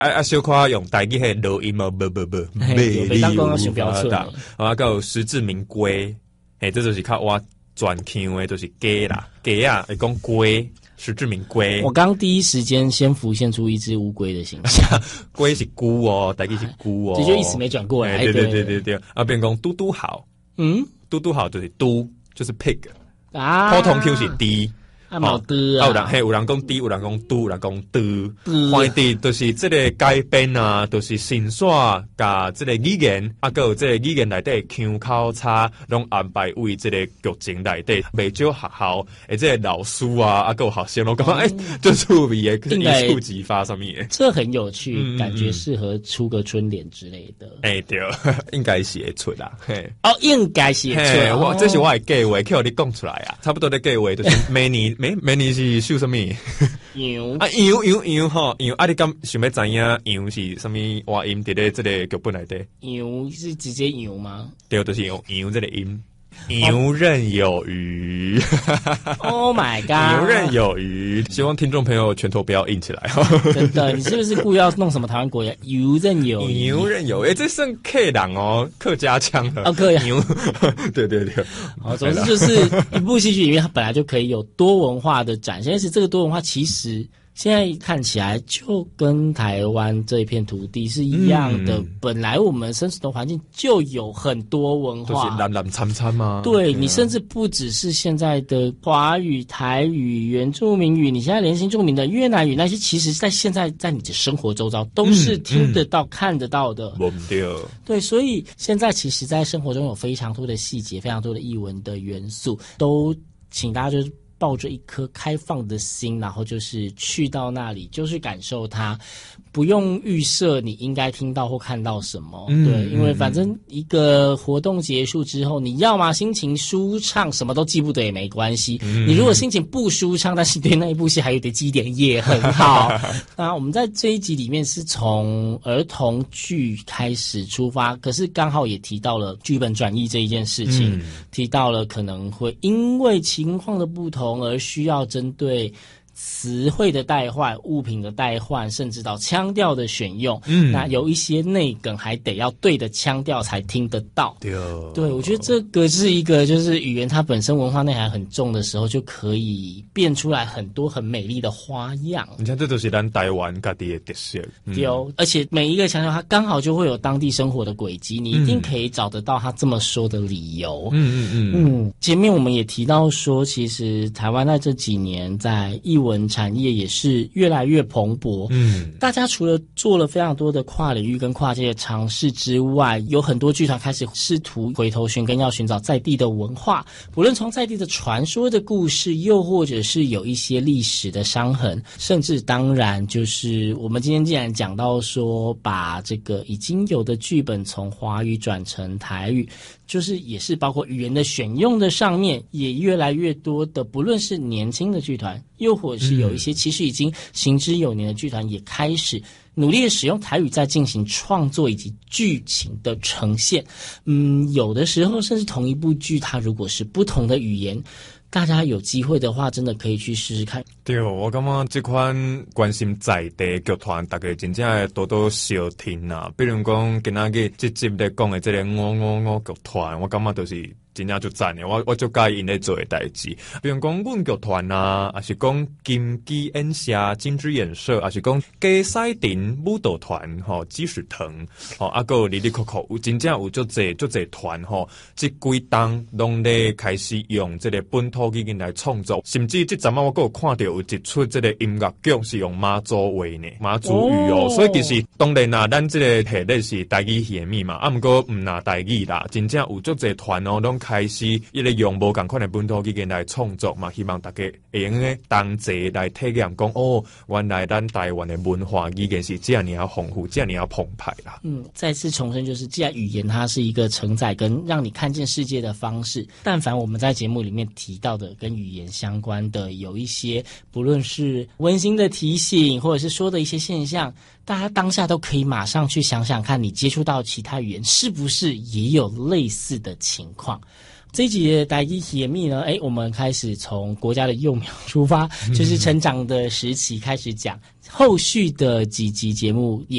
小可用台语迄录音嘛， 袂当讲想标准啊，还有实至名归，这就是较我转腔的，就是鸡啦，鸡啊，会讲龟。实至名归。 我刚第一时间先浮现出一只乌龟的形象， 龟是龟哦，台语是龟哦， 这就一直没转过来。 对，啊，变讲嘟嘟好，嘟嘟好就是嘟，就是 pig 啊， 普通 Q 是 D。 冇的啊， 有人讲 D， 有人讲嘟，有人讲嘟。反正就是这个改编啊，就是新刷甲这个语言，还有这个语言内底腔口差，拢安排为这个剧情内底，袂少学校诶，这个老师啊，还有学生，我感觉就趣味诶，一触即发上面。 这很有趣，感觉适合出个春联之类的。 对，应该是会出啦。 应该是会出。 我这是我的计划，去互你讲出来啊。差不多的计划就是明年。明年是秀什么？ 羊啊，羊吼羊啊！你敢想要知影羊是什么话音？伫咧这个剧本内底？ 羊是直接羊吗？ 对，就是用羊这个音。游刃有余。 Oh my god！ 游刃有余，希望听众朋友拳头不要硬起来。 真的，你是不是故意要弄什么台湾国语？游刃有余， 游刃有余，这算客人哦，客家腔的。 客家。 对。 好，总之就是一部戏剧里面，它本来就可以有多文化的展现，而且这个多文化其实。现在看起来就跟台湾这一片土地是一样的，本来我们生存的环境就有很多文化， 就是蓝蓝参参嘛。 对，你甚至不只是现在的华语、台语、原住民语，你现在连新住民的越南语那些，其实在现在在你的生活周遭都是听得到、看得到的。对，所以现在其实，在生活中有非常多的细节、非常多的艺文的元素，都请大家就是。抱着一颗开放的心，然后就是去到那里，就是感受它，不用预设你应该听到或看到什么。对，因为反正一个活动结束之后，你要嘛心情舒畅，什么都记不得也没关系。你如果心情不舒畅，但是对那一部戏还有点记忆点也很好。那我们在这一集里面是从儿童剧开始出发，可是刚好也提到了剧本转译这一件事情，提到了可能会因为情况的不同。而需要针对词汇的代换、物品的代换，甚至到腔调的选用，那有一些内梗还得要对的腔调才听得到。对，我觉得这个是一个就是语言它本身文化内涵很重的时候，就可以变出来很多很美丽的花样。 你看，这都是咱台湾各地的特色。 而且每一个腔调它刚好就会有当地生活的轨迹，你一定可以找得到他这么说的理由。前面我们也提到说，其实台湾在这几年在艺文产业也是越来越蓬勃。大家除了做了非常多的跨领域跟跨界的尝试之外，有很多剧团开始试图回头寻根，要寻找在地的文化，不论从在地的传说的故事，又或者是有一些历史的伤痕，甚至当然就是我们今天既然讲到说把这个已经有的剧本从华语转成台语，就是也是包括语言的选用的上面也越来越多的，不论是年轻的剧团，又或者是有一些其实已经行之有年的剧团，也开始努力的使用台语在进行创作以及剧情的呈现。有的时候甚至同一部剧，它如果是不同的语言，大家有机会的话，真的可以去试试看。 对，我感觉这款关心在地剧团，大家真正会多多少听啊。比如讲，今仔日这集咧讲的这个555剧团，我感觉都是。真正就赞的，我就介意因咧做的代志，比如讲阮剧团啊，还是讲金鸡演社、金枝演社，还是讲鸡西顶舞蹈团吼、鸡屎藤吼，啊个里里扣扣，有真正有足侪团吼，这几档拢咧开始用这个本土语言来创作，甚至这阵我还有看到有一出这个音乐剧是用马祖话呢，马祖语哦，所以其实当然啦，咱这个系列是台语戏密嘛，不过唔拿台语啦，真正有足侪团哦，拢开始一个用无同款的本土语言来创作嘛，希望大家会用咧同齐来体验讲原来咱台湾的文化语言是这样你要丰富，这样你要澎湃啦。 再次重申，就是既然语言它是一个承载跟让你看见世界的方式，但凡我们在节目里面提到的跟语言相关的，有一些不论是温馨的提醒，或者是说的一些现象，大家当下都可以马上去想想看，你接触到其他语言是不是也有类似的情况。 这一集的台语解密呢，我们开始从国家的幼苗出发，就是成长的时期开始讲，后续的几集节目也